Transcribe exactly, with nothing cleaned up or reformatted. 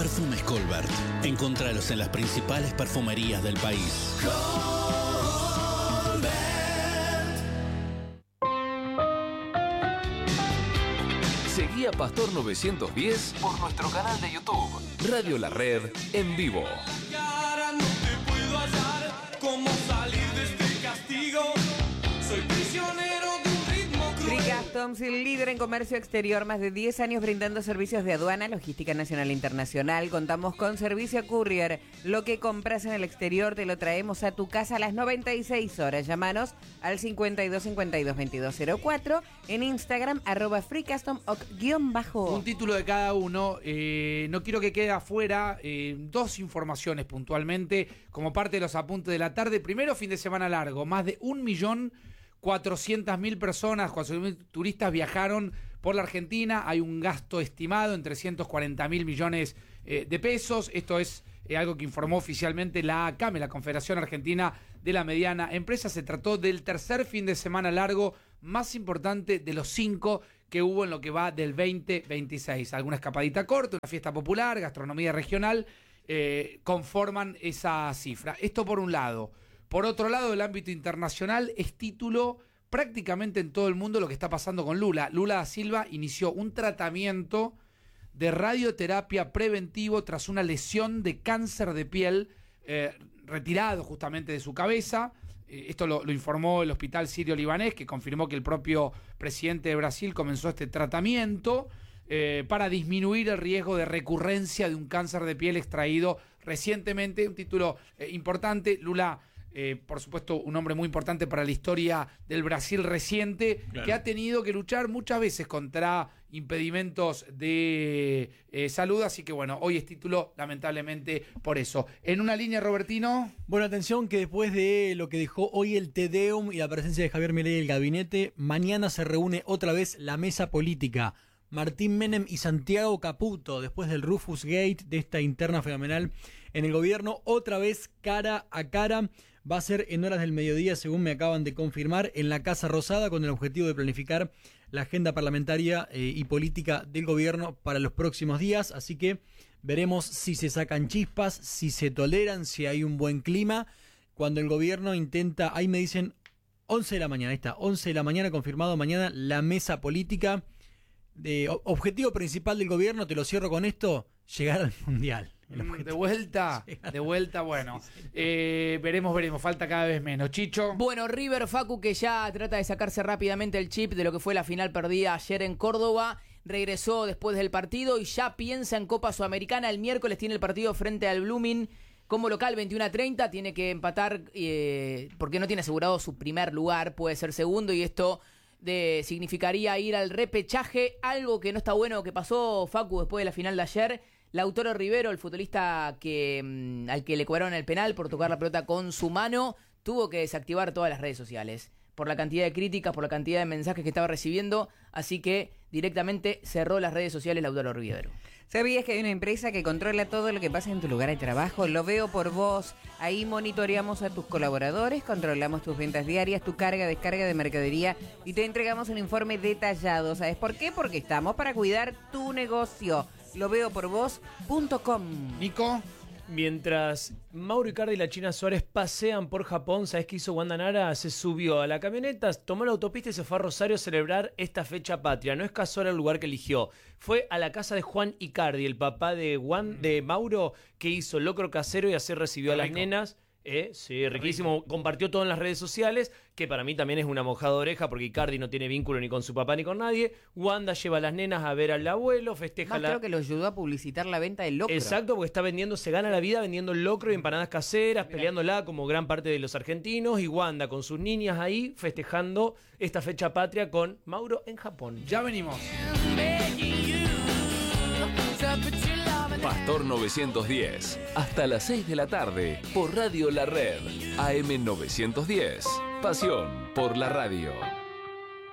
Perfumes Colbert. Encontralos en las principales perfumerías del país. Colbert. Seguí a Pastor novecientos diez por nuestro canal de YouTube, Radio La Red en vivo. No te puedo hallar, ¿cómo salir de este castigo? Soy prisionero de un ritmo cruel. Free-Customs, el líder en comercio exterior, más de diez años brindando servicios de aduana, logística nacional e internacional. Contamos con servicio courier. Lo que compras en el exterior te lo traemos a tu casa a las noventa y seis horas. Llámanos al cincuenta y dos cincuenta y dos veintidós cero cuatro, en Instagram, arroba freecustom guión bajo. Un título de cada uno. Eh, no quiero que quede afuera eh, dos informaciones puntualmente como parte de los apuntes de la tarde. Primero, fin de semana largo. Más de un millón cuatrocientas mil personas, cuatrocientos mil turistas viajaron por la Argentina. Hay un gasto estimado en trescientos cuarenta mil millones eh, de pesos. Esto es eh, algo que informó oficialmente la A C A M, la Confederación Argentina de la Mediana Empresa. Se trató del tercer fin de semana largo más importante de los cinco que hubo en lo que va del veinte veintiséis. Alguna escapadita corta, una fiesta popular, gastronomía regional, eh, conforman esa cifra. Esto por un lado. Por otro lado, el ámbito internacional es título prácticamente en todo el mundo lo que está pasando con Lula. Lula da Silva inició un tratamiento de radioterapia preventivo tras una lesión de cáncer de piel eh, retirado justamente de su cabeza. Eh, esto lo, lo informó el Hospital Sirio-Libanés, que confirmó que el propio presidente de Brasil comenzó este tratamiento eh, para disminuir el riesgo de recurrencia de un cáncer de piel extraído recientemente. Un título eh, importante. Lula, Eh, por supuesto, un hombre muy importante para la historia del Brasil reciente, claro, que ha tenido que luchar muchas veces contra impedimentos de eh, salud, así que bueno, hoy es título lamentablemente por eso. En una línea, Robertino. Bueno, atención que después de lo que dejó hoy el Te Deum y la presencia de Javier Milei y el gabinete, mañana se reúne otra vez la mesa política. Martín Menem y Santiago Caputo, después del Rufus Gate, de esta interna fenomenal en el gobierno, otra vez cara a cara. Va a ser en horas del mediodía, según me acaban de confirmar, en la Casa Rosada, con el objetivo de planificar la agenda parlamentaria eh, y política del gobierno para los próximos días. Así que veremos si se sacan chispas, si se toleran, si hay un buen clima. Cuando el gobierno intenta, ahí me dicen once de la mañana, ahí está, once de la mañana, confirmado mañana, la mesa política. De objetivo principal del gobierno, te lo cierro con esto, llegar al Mundial. De vuelta, de vuelta, bueno. Eh, veremos, veremos, falta cada vez menos. Chicho. Bueno, River, Facu, que ya trata de sacarse rápidamente el chip de lo que fue la final perdida ayer en Córdoba, regresó después del partido y ya piensa en Copa Sudamericana. El miércoles tiene el partido frente al Blooming como local, veintiuno a treinta, tiene que empatar eh, porque no tiene asegurado su primer lugar, puede ser segundo, y esto de significaría ir al repechaje, algo que no está bueno que pasó, Facu, después de la final de ayer. Lautaro Rivero, el futbolista que mm, al que le cobraron el penal por tocar la pelota con su mano, tuvo que desactivar todas las redes sociales por la cantidad de críticas, por la cantidad de mensajes que estaba recibiendo, así que directamente cerró las redes sociales Lautaro Rivero. ¿Sabías que hay una empresa que controla todo lo que pasa en tu lugar de trabajo? Lo Veo por Vos. Ahí monitoreamos a tus colaboradores, controlamos tus ventas diarias, tu carga, descarga de mercadería y te entregamos un informe detallado. ¿Sabes por qué? Porque estamos para cuidar tu negocio. lo veo por vos punto com. Nico. Mientras Mauro Icardi y la China Suárez pasean por Japón, ¿sabes qué hizo Wanda Nara? Se subió a la camioneta, tomó la autopista y se fue a Rosario a celebrar esta fecha patria. No es casual el lugar que eligió. Fue a la casa de Juan Icardi, el papá de, Juan, de Mauro, que hizo locro casero y así recibió a las nenas. Eh, sí, riquísimo. Rico. Compartió todo en las redes sociales, que para mí también es una mojada de oreja, porque Icardi no tiene vínculo ni con su papá ni con nadie. Wanda lleva a las nenas a ver al abuelo, festeja Más la... creo que lo ayudó a publicitar la venta del locro. Exacto, porque está vendiendo, se gana la vida vendiendo el locro y empanadas caseras, Mirá. peleándola como gran parte de los argentinos, y Wanda con sus niñas ahí festejando esta fecha patria con Mauro en Japón. Ya venimos. Pastor novecientos diez, hasta las seis de la tarde, por Radio La Red, A M novecientos diez. Pasión por la radio.